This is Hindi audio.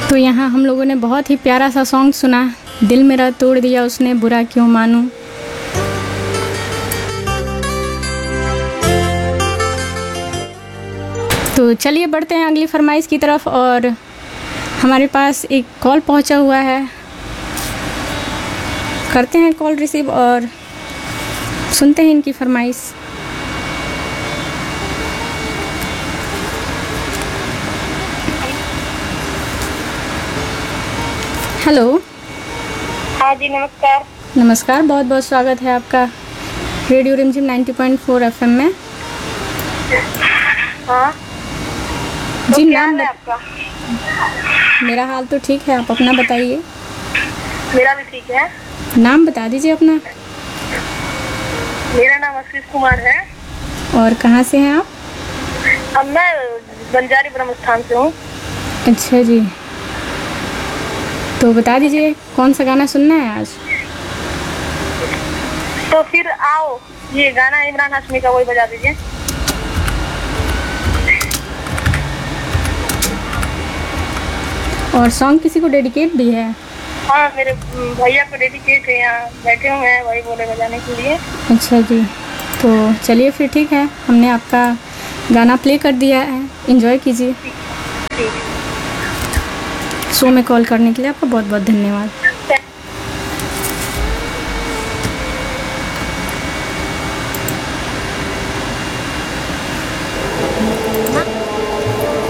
तो यहाँ हम लोगों ने बहुत ही प्यारा सा सॉन्ग सुना, दिल मेरा तोड़ दिया उसने बुरा क्यों मानूं। तो चलिए बढ़ते हैं अगली फरमाइश की तरफ, और हमारे पास एक कॉल पहुँचा हुआ है, करते हैं कॉल रिसीव और सुनते हैं इनकी फरमाइश। हेलो। हाँ जी, नमस्कार। नमस्कार, बहुत बहुत स्वागत है आपका रेडियो रिमझिम 90.4 FM में। हाँ जी, तो नाम है आपका? मेरा हाल तो ठीक है, आप अपना बताइए। मेरा भी ठीक है। नाम बता दीजिए अपना। मेरा नाम आशीष कुमार है। और कहाँ से हैं आप? अब मैं बंजारी ब्रह्म स्थान से हूँ। अच्छा जी, तो बता दीजिए कौन सा गाना सुनना है आज? तो फिर आओ, ये गाना इमरान हाशमी का, वही बजा दीजिए। और सॉन्ग किसी को डेडिकेट भी है? हाँ, मेरे भैया को डेडिकेट है, यहाँ बैठे हुए हैं, वही बोले बजाने के लिए। अच्छा जी, तो चलिए फिर ठीक है, हमने आपका गाना प्ले कर दिया है, एंजॉय कीजिए। ठीक। शो में कॉल करने के लिए आपका बहुत बहुत धन्यवाद।